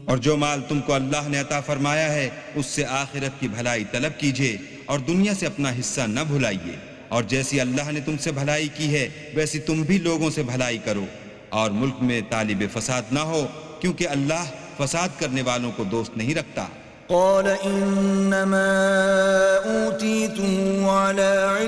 और जो माल तुमको अल्लाह ने अता फरमाया है उससे आखिरत की भलाई तलब कीजिए और दुनिया से अपना हिस्सा न भुलाइए, और जैसी अल्लाह ने तुमसे भलाई की है वैसी तुम भी लोगों से भलाई करो, और मुल्क में तालिब फसाद ना हो, क्योंकि अल्लाह फसाद करने वालों को दोस्त नहीं रखता। क़ाल इन्नमा ऊतीतुहु अला